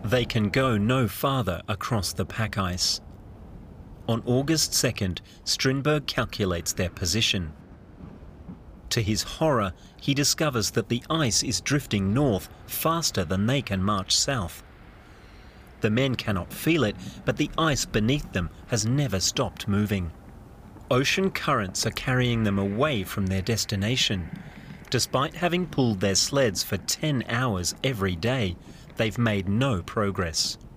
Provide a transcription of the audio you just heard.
They can go no farther across the pack ice. On August 2nd, Strindberg calculates their position. To his horror, he discovers that the ice is drifting north faster than they can march south. The men cannot feel it, but the ice beneath them has never stopped moving. Ocean currents are carrying them away from their destination. Despite having pulled their sleds for 10 hours every day, they've made no progress.